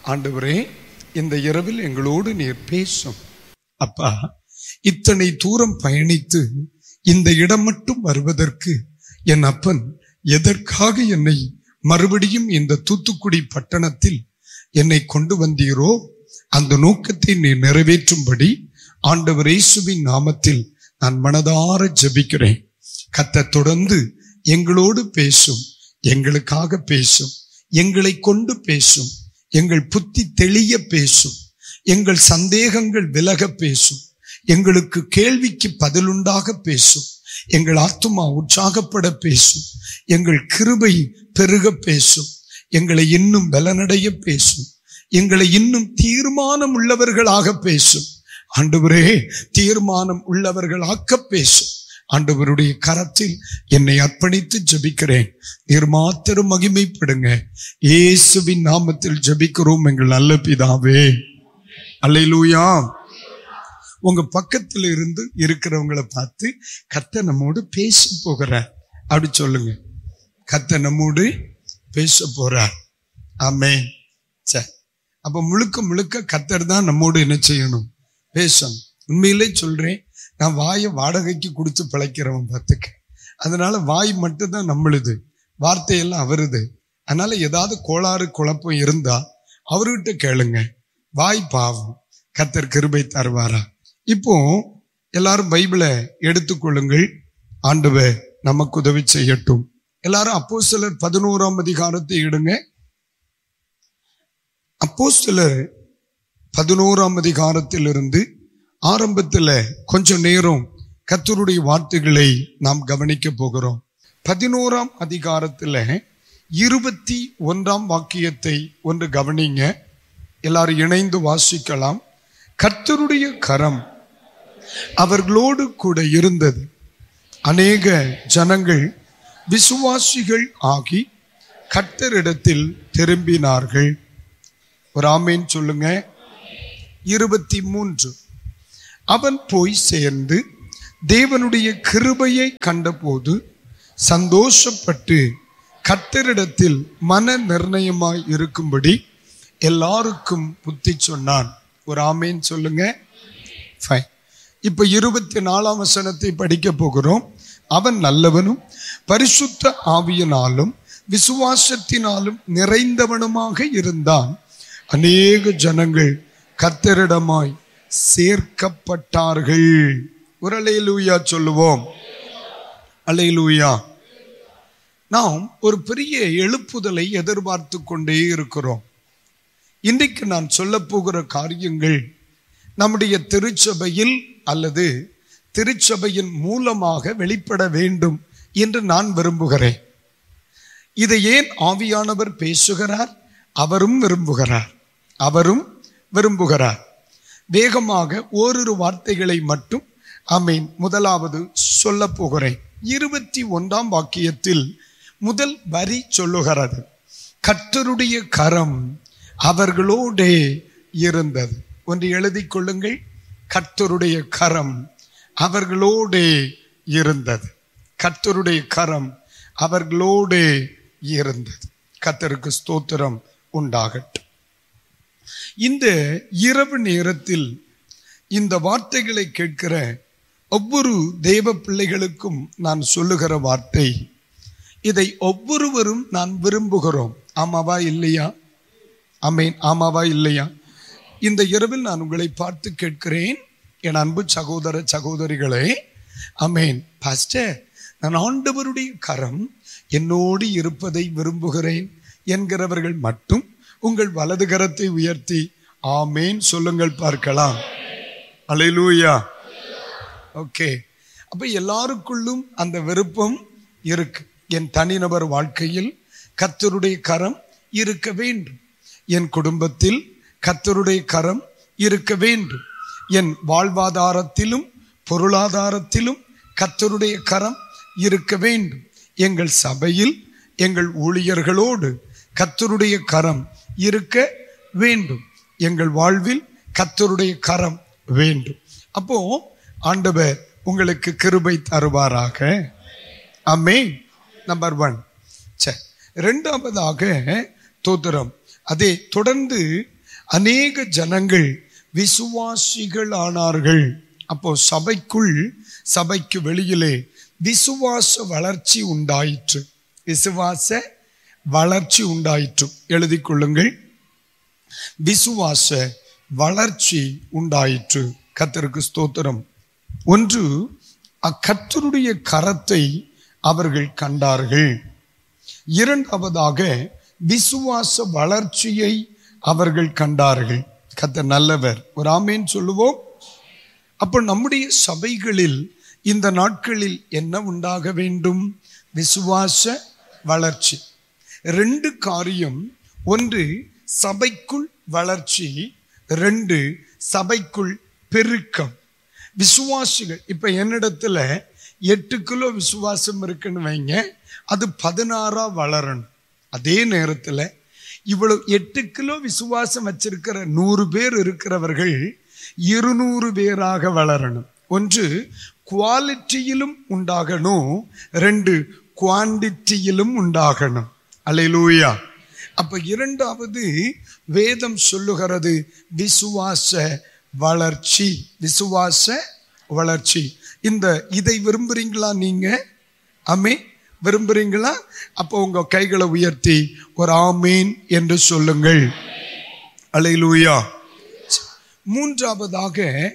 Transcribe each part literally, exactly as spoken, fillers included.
ஆண்டவரே, இந்த இரவில் எங்களோடு நீர் பேசும். அப்பா, இத்தனை தூரம் பயணித்து இந்த இடம் மட்டும் வருவதற்கு என் அப்பன் எதற்காக என்னை மறுபடியும் இந்த தூத்துக்குடி பட்டணத்தில் என்னை கொண்டு வந்தீரோ அந்த நோக்கத்தை நீ நிறைவேற்றும்படி ஆண்டவர் இயேசுவின் நாமத்தில் நான் மனதார ஜெபிக்கிறேன். கர்த்தர் தொடர்ந்து எங்களோடு பேசும், எங்களுக்காக பேசும், எங்களை கொண்டு பேசும், எங்கள் புத்தி தெளிய பேசும், எங்கள் சந்தேகங்கள் விலக பேசும், எங்களுக்கு கேள்விக்கு பதிலுண்டாக பேசும், எங்கள் ஆத்துமா உற்சாகப்பட பேசும், எங்கள் கிருபை பெருக பேசும், எங்களை இன்னும் பலனடைய பேசும், எங்களை இன்னும் தீர்மானம் உள்ளவர்களாக பேசும். ஆண்டவரே, தீர்மானம் உள்ளவர்களாக்க பேசும். ஆண்டவருடைய கரத்தில் என்னை அர்ப்பணித்து ஜெபிக்கிறேன். நீர் மாத்திரம் மகிமைப்படுங்க. இயேசுவின் நாமத்தில் ஜெபிக்கிறோம் எங்கள் நல்ல பிதாவே. அல்லேலூயா. உங்க பக்கத்தில் இருந்து இருக்கிறவங்களை பார்த்து கர்த்தர் நம்மோடு பேச போகிறார் அப்படி சொல்லுங்க. கர்த்தர் நம்மோடு பேச போறார். ஆமென். சரி, அப்ப முழுக்க முழுக்க கர்த்தர் தான் நம்மோடு என்ன செய்யணும்? பேசணும். உண்மையிலே சொல்றேன், நான் வாயை வாடகைக்கு கொடுத்து பிழைக்கிறவன் பார்த்துக்க. அதனால வாய் மட்டும்தான் நம்மளுது, வார்த்தையெல்லாம் அவருது. அதனால ஏதாவது கோளாறு குழப்பம் இருந்தா அவர்கிட்ட கேளுங்க. வாய் பாவம், கர்த்தர் கிருபை தருவாரா? இப்போ எல்லாரும் பைபிளை எடுத்துக்கொள்ளுங்கள். ஆண்டவர் நமக்கு உதவி செய்யட்டும். எல்லாரும் அப்போஸ்தலர் பதினோராம் அதிகாரத்தை எடுங்க. அப்போஸ்தலர் பதினோராம் அதிகாரத்தில் இருந்து ஆரம்பத்தில் கொஞ்ச நேரம் கர்த்தருடைய வார்த்தைகளை நாம் கவனிக்க போகிறோம். பதினோராம் அதிகாரத்தில் இருபத்தி ஒன்றாம் வாக்கியத்தை ஒன்று கவனிங்க. எல்லாரும் இணைந்து வாசிக்கலாம். கர்த்தருடைய கரம் அவர்களோடு கூட இருந்தது. அநேக ஜனங்கள் விசுவாசிகள் ஆகி கர்த்தரிடத்தில் திரும்பினார்கள். ஒரு ஆமேன் சொல்லுங்க. இருபத்தி மூன்று அவன் போய் சேர்ந்து தேவனுடைய கிருபையை கண்டபோது சந்தோஷப்பட்டு கர்த்தரிடத்தில் மன நிர்ணயமாய் இருக்கும்படி எல்லாருக்கும் புத்தி சொன்னான். ஒரு ஆமேன் சொல்லுங்க. ஃபைன். இப்ப இருபத்தி நாலாம் வசனத்தை படிக்க போகிறோம். அவன் நல்லவனும் பரிசுத்த ஆவியினாலும் விசுவாசத்தினாலும் நிறைந்தவனுமாக இருந்தான். அநேக ஜனங்கள் கர்த்தரிடமாய் சேர்க்கப்பட்டார்கள். ஒரு அல்லேலூயா சொல்லுவோம். அல்லேலூயா. நாம் ஒரு பெரிய எழுப்புதலை எதிர்பார்த்து கொண்டே இருக்கிறோம். இன்றைக்கு நான் சொல்ல போகிற காரியங்கள் நம்முடைய திருச்சபையில் அல்லது திருச்சபையின் மூலமாக வெளிப்பட வேண்டும் என்று நான் விரும்புகிறேன். இதை ஏன் ஆவியானவர் பேசுகிறார்? அவரும் விரும்புகிறார். அவரும் விரும்புகிறார். வேகமாக ஓரிரு வார்த்தைகளை மட்டும் ஆமென் முதலாவது சொல்ல போகிறேன். இருபத்தி ஒன்றாம் வாக்கியத்தில் முதல் வரி சொல்லுகிறது, கர்த்தருடைய கரம் அவர்களோடே இருந்தது. ஒன்று எழுதி கொள்ளுங்கள். கர்த்தருடைய கரம் அவர்களோடே இருந்தது. கர்த்தருடைய கரம் அவர்களோடே இருந்தது. கர்த்தருக்கு ஸ்தோத்திரம் உண்டாகட்டும். இந்த இரவு நேரத்தில் இந்த வார்த்தைகளை கேட்கிற ஒவ்வொரு தேவ பிள்ளைகளுக்கும் நான் சொல்லுகிற வார்த்தை, இதை ஒவ்வொருவரும் நான் விரும்புகிறோம். ஆமாவா இல்லையா? ஆமென். ஆமாவா இல்லையா? இந்த இரவில் நான் உங்களை பார்த்து கேட்கிறேன், என் அன்பு சகோதர சகோதரிகளே. ஆமென். பாஸ்டர், நான் ஆண்டவருடைய கரம் என்னோடு இருப்பதை விரும்புகிறேன் என்கிறவர்கள் மட்டும் உங்கள் வலது கரத்தை உயர்த்தி ஆமேன் சொல்லுங்கள் பார்க்கலாம். அல்லேலூயா. ஓகே. அப்ப எல்லாருக்குள்ளும் அந்த விருப்பம் இருக்கு. என் தனிநபர் வாழ்க்கையில் கர்த்தருடைய கரம் இருக்க வேண்டும். என் குடும்பத்தில் கர்த்தருடைய கரம் இருக்க வேண்டும். என் வாழ்வாதாரத்திலும் பொருளாதாரத்திலும் கர்த்தருடைய கரம் இருக்க வேண்டும். எங்கள் சபையில் எங்கள் ஊழியர்களோடு கர்த்தருடைய கரம் இருக்க வேண்டும். எங்கள் வாழ்வில் கர்த்தருடைய கரம் வேண்டும். அப்போ ஆண்டவர் உங்களுக்கு கிருபை தருவாராக. ஆமென். Number one. சரி, இரண்டாவதாக தோத்திரம். அதே தொடர்ந்து அநேக ஜனங்கள் விசுவாசிகள் ஆனார்கள். அப்போ சபைக்குள் சபைக்கு வெளியிலே விசுவாச வளர்ச்சி உண்டாயிற்று. விசுவாச வளர்ச்சி உண்டாயிற்று. எழுதிக் கொள்ளுங்கள். விசுவாச வளர்ச்சி உண்டாயிற்று. கர்த்தருக்கு ஸ்தோத்திரம். ஒன்று, அக்கர்த்தருடைய கரத்தை அவர்கள் கண்டார்கள். இரண்டாவதாக விசுவாச வளர்ச்சியை அவர்கள் கண்டார்கள். கர்த்தர் நல்லவர். ஒரு ஆமேன் சொல்லுவோம். அப்போ நம்முடைய சபைகளில் இந்த நாட்களில் என்ன உண்டாக வேண்டும்? விசுவாச வளர்ச்சி. ரெண்டு காரியம். ஒன்று சபைக்குள் வளர்ச்சி, ரெண்டு சபைக்குள் பெருக்கம். விசுவாசிகள் இப்ப என்னிடத்துல எட்டு கிலோ விசுவாசம் இருக்குன்னு வைங்க, அது பதினாறா வளரணும். அதே நேரத்தில் இவ்வளவு எட்டு கிலோ விசுவாசம் வச்சிருக்கிற நூறு பேர் இருக்கிறவர்கள் இருநூறு பேராக வளரணும். ஒன்று குவாலிட்டியிலும் உண்டாகணும், ரெண்டு குவான்டிட்டியிலும் உண்டாகணும். அல்லேலூயா. அப்ப இரண்டாவது வேதம் சொல்லுகிறது விசுவாச வளர்ச்சி. விசுவாச வளர்ச்சி. இந்த இதை விரும்புறீங்களா நீங்க? ஆமே, விரும்புறீங்களா? அப்போ உங்க கைகளை உயர்த்தி ஒரு ஆமீன் என்று சொல்லுங்கள். அல்லேலூயா. மூன்றாவதாக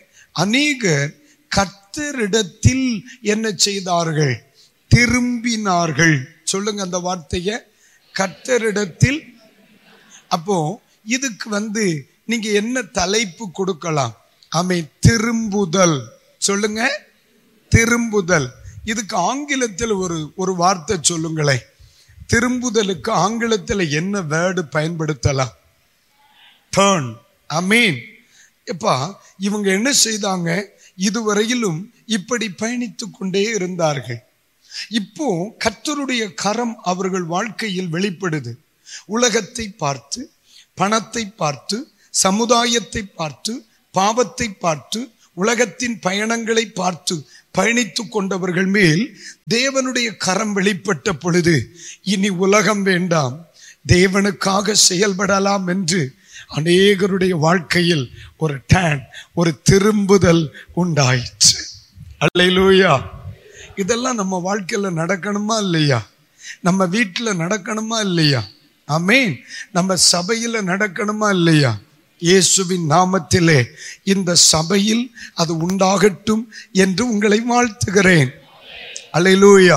அநேகர் கர்த்தரிடத்தில் என்ன செய்தார்கள்? திரும்பினார்கள். சொல்லுங்க அந்த வார்த்தையை, கர்த்தரிடத்தில். அப்போ இதுக்கு வந்து நீங்க என்ன தலைப்பு கொடுக்கலாம்? ஆமே, திரும்புதல். சொல்லுங்க, திரும்புதல். இதுக்கு ஆங்கிலத்தில் ஒரு ஒரு வார்த்தை சொல்லுங்களேன். திரும்புதலுக்கு ஆங்கிலத்தில் என்ன வேர்டு பயன்படுத்தலாம்? டர்ன். ஆமீன். எப்பா இவங்க என்ன செய்தாங்க? இதுவரையிலும் இப்படி பயணித்து கொண்டே இருந்தார்கள். இப்போ கர்த்தருடைய கரம் அவர்கள் வாழ்க்கையில் வெளிப்படுது. உலகத்தை பார்த்து, பணத்தை பார்த்து, சமுதாயத்தை பார்த்து, பாவத்தை பார்த்து, உலகத்தின் பயணங்களை பார்த்து பயணித்து கொண்டவர்கள் மேல் தேவனுடைய கரம் வெளிப்பட்ட பொழுது, இனி உலகம் வேண்டாம், தேவனுக்காக செயல்படலாம் என்று அநேகருடைய வாழ்க்கையில் ஒரு டேன், ஒரு திரும்புதல் உண்டாயிற்று. அல்லேலூயா. இதெல்லாம் நம்ம வாழ்க்கையில நடக்கணுமா இல்லையா? நம்ம வீட்டில் நடக்கணுமா இல்லையா? ஆமென். நம்ம சபையில நடக்கணுமா இல்லையா? இயேசுவின் நாமத்திலே இந்த சபையில் அது உண்டாகட்டும் என்று உங்களை வாழ்த்துகிறேன். அல்லேலூயா.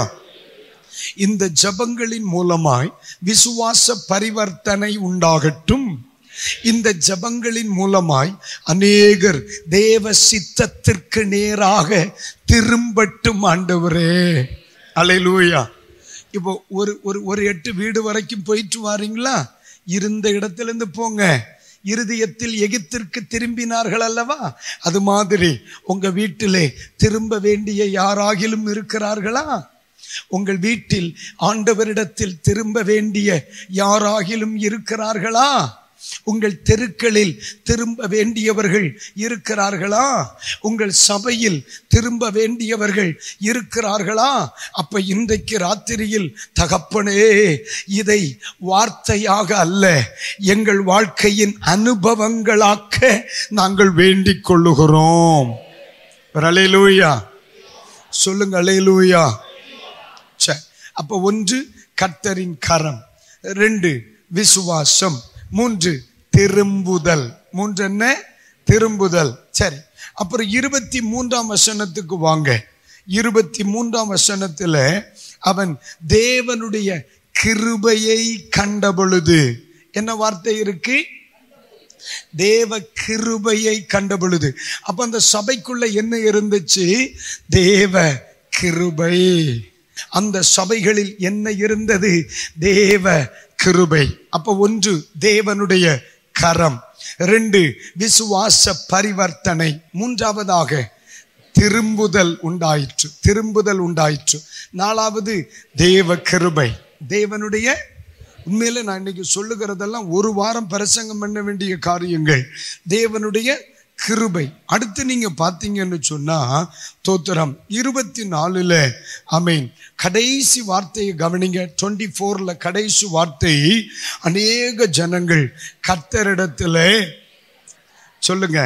இந்த ஜபங்களின் மூலமாய் விசுவாச பரிவர்த்தனை உண்டாகட்டும். இந்த ஜபங்களின் மூலமாய் அநேகர் தேவ சித்தத்திற்கு நேராக திரும்பட்டும் ஆண்டவரே. அல்லேலூயா. இப்போ ஒரு ஒரு ஒரு எட்டு வீடு வரைக்கும் போயிட்டு வாரீங்களா? இருந்த இடத்துல இருந்து போங்க. இருதயத்தில் எகிப்திற்கு திரும்பினார்கள் அல்லவா? அது மாதிரி உங்க வீட்டிலே திரும்ப வேண்டிய யாராகிலும் இருக்கிறார்களா? உங்கள் வீட்டில் ஆண்டவரிடத்தில் திரும்ப வேண்டிய யாராகிலும் இருக்கிறார்களா? உங்கள் தெருக்களில் திரும்ப வேண்டியவர்கள் இருக்கிறார்களா? உங்கள் சபையில் திரும்ப வேண்டியவர்கள் இருக்கிறார்களா? அப்ப இன்றைக்கு ராத்திரியில் தகப்பனே, இதை வார்த்தையாக அல்ல, எங்கள் வாழ்க்கையின் அனுபவங்களாக்க நாங்கள் வேண்டிக் கொள்ளுகிறோம். அல்லேலூயா. சொல்லுங்க அல்லேலூயா. அப்ப ஒன்று கர்த்தரின் கரம், ரெண்டு விசுவாசம், மூன்று திரும்புதல். மூன்று என்ன? திரும்புதல். சரி, அப்புறம் இருபத்தி மூன்றாம் வசனத்துக்கு வாங்க. இருபத்தி மூன்றாம் வசனத்துல அவன் தேவனுடைய கிருபையை கண்ட பொழுது, என்ன வார்த்தை இருக்கு? தேவ கிருபையை கண்ட பொழுது. அப்ப அந்த சபைக்குள்ள என்ன இருந்துச்சு? தேவ கிருபை. அந்த சபைகளில் என்ன இருந்தது? தேவ கிருபை. அப்ப ஒன்று தேவனுடைய கரம், ரெண்டு விசுவாச பரிவர்த்தனை, மூன்றாவதாக திரும்புதல் உண்டாயிற்று. திரும்புதல் உண்டாயிற்று. நாலாவது தேவ கிருபை. தேவனுடைய, உண்மையில நான் இன்னைக்கு சொல்லுகிறதெல்லாம் ஒரு வாரம் பிரசங்கம் பண்ண வேண்டிய காரியங்கள். தேவனுடைய கிருபை. அடுத்து நீங்க பாத்தீங்கன்னு சொன்னா தோத்திரம் இருபத்தி நாலுல ஆமென், கடைசி வார்த்தையை கவனிங்க. டுவெண்ட்டி போர்ல கடைசி வார்த்தை, அநேக ஜனங்கள் கர்த்தரிடத்துல சொல்லுங்க.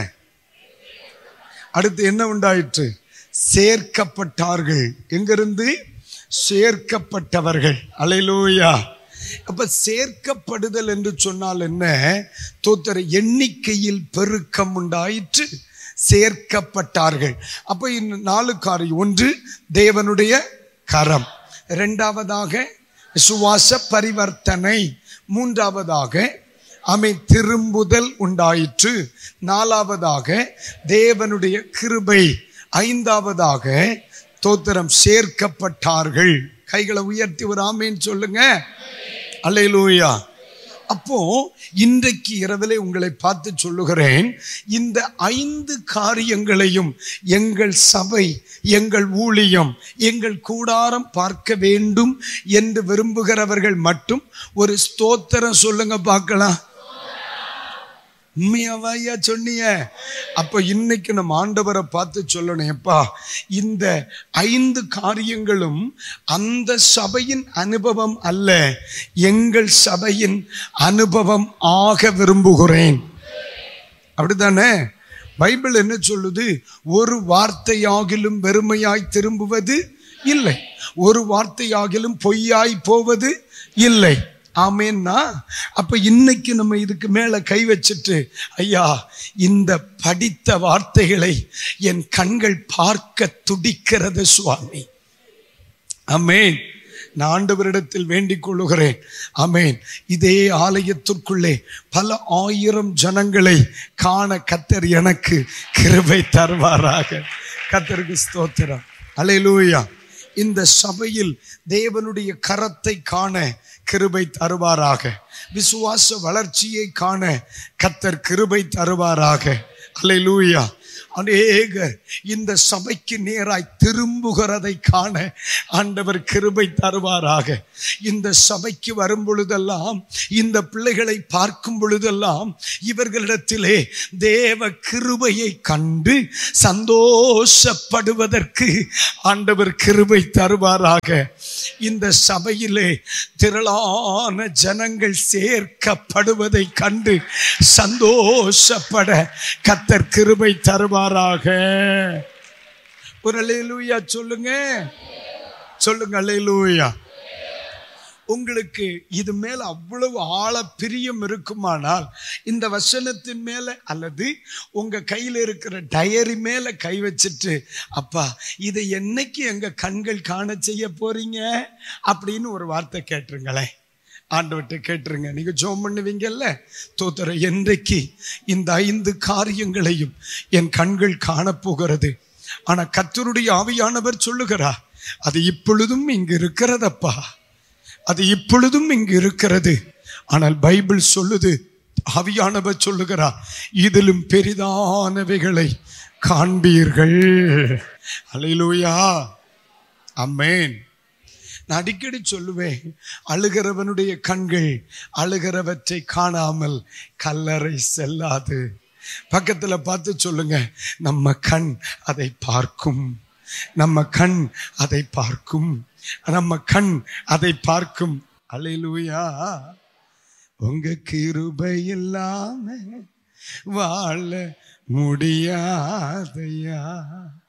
அடுத்து என்ன உண்டாயிற்று? சேர்க்கப்பட்டார்கள். எங்கிருந்து? சேர்க்கப்பட்டவர்கள். அல்லேலூயா. அப்ப சேர்க்கப்படுதல் என்று சொன்னால் என்ன? தோத்திர எண்ணிக்கையில் பெருக்கம் உண்டாயிற்று, சேர்க்கப்பட்டார்கள். அப்ப இந்த நாலு காரியம். ஒன்று தேவனுடைய கரம், இரண்டாவதாக விசுவாச பரிவர்த்தனை, மூன்றாவதாக அமை திரும்புதல் உண்டாயிற்று, நாலாவதாக தேவனுடைய கிருபை, ஐந்தாவதாக தோத்திரம் சேர்க்கப்பட்டார்கள். கைகளை உயர்த்தி ஒரு ஆமேன் சொல்லுங்க. அல்லேலூயா. அப்போ இன்றைக்கு இரவிலே உங்களை பார்த்து சொல்லுகிறேன், இந்த ஐந்து காரியங்களையும் எங்கள் சபை, எங்கள் ஊழியம், எங்கள் கூடாரம் பார்க்க வேண்டும் என்று விரும்புகிறவர்கள் மட்டும் ஒரு ஸ்தோத்திரம் சொல்லுங்க பார்க்கலாம். உண்மையாவையா சொன்னீங்க? அப்ப இன்னைக்கு நம்ம ஆண்டவரை பார்த்து சொல்லணும், எப்பா இந்த ஐந்து காரியங்களும் அந்த சபையின் அனுபவம் அல்ல, எங்கள் சபையின் அனுபவம் ஆக விரும்புகிறேன். அப்படித்தானே? பைபிள் என்ன சொல்லுது? ஒரு வார்த்தையாகிலும் வெறுமையாய் திரும்புவது இல்லை, ஒரு வார்த்தையாகிலும் பொய்யாய் போவது இல்லை. ஆமேன்னா அப்ப இன்னைக்கு நம்ம இதுக்கு மேல கை வச்சுட்டு, ஐயா இந்த படித்த வார்த்தைகளை என் கண்கள் பார்க்க துடிக்கிறது சுவாமி. ஆமேன். நான் ஆண்டவரிடத்தில் வேண்டிக் கொள்ளுகிறேன். ஆமேன். இதே ஆலயத்திற்குள்ளே பல ஆயிரம் ஜனங்களை காண கர்த்தர் எனக்கு கிருபை தருவாராக. கர்த்தருக்கு ஸ்தோத்திரம். அல்லேலூயா. இந்த சபையில் தேவனுடைய கரத்தை காண கிருபை தருவாராக. விசுவாச வளர்ச்சியை காண கர்த்தர் கிருபை தருவாராக. அல்லேலூயா. அநேகர் இந்த சபைக்கு நேராய் திரும்புகிறதை காண ஆண்டவர் கிருபை தருவாராக. இந்த சபைக்கு வரும் பொழுதெல்லாம், இந்த பிள்ளைகளை பார்க்கும் பொழுதெல்லாம் இவர்களிடத்திலே தேவ கிருபையை கண்டு சந்தோஷப்படுவதற்கு ஆண்டவர் கிருபை தருவாராக. இந்த சபையிலே திரளான ஜனங்கள் சேர்க்கப்படுவதை கண்டு சந்தோஷப்பட கர்த்தர் கிருபை தருவார். ஒரு அல்லேலூயா சொல்லுங்க. சொல்லுங்க அல்லேலூயா. உங்களுக்கு இது மேல அவ்வளவு ஆழ பிரியம் இருக்குமானால் இந்த வசனத்தின் மேல அல்லது உங்க கையில இருக்கிற டயரி மேல கை வச்சுட்டு, அப்பா இதை என்னைக்கு எங்க கண்கள் காண செய்ய போறீங்க அப்படின்னு ஒரு வார்த்தை கேட்டுருங்களேன். ஆண்டவர்கிட்ட கேட்டுருங்க. நீங்க ஜெபம் பண்ணுவீங்கல்ல, தோத்திர என்றைக்கு இந்த ஐந்து காரியங்களையும் என் கண்கள் காணப்போகிறது. ஆனா கர்த்தருடைய ஆவியானவர் சொல்லுகிறார், அது இப்பொழுதும் இங்கு இருக்கிறதப்பா, அது இப்பொழுதும் இங்கு இருக்கிறது. ஆனால் பைபிள் சொல்லுது, ஆவியானவர் சொல்லுகிறார், இதிலும் பெரிதானவைகளை காண்பீர்கள். அல்லேலூயா. ஆமென். நான் அடிக்கடி சொல்லுவேன், அழுகிறவனுடைய கண்கள் அழுகிறவற்றை காணாமல் கல்லறை செல்லாது. பக்கத்துல பார்த்து சொல்லுங்க, நம்ம கண் அதை பார்க்கும், நம்ம கண் அதை பார்க்கும், நம்ம கண் அதை பார்க்கும். அல்லேலூயா. உங்க கிருபை இல்லாம வாழ முடியாதையா.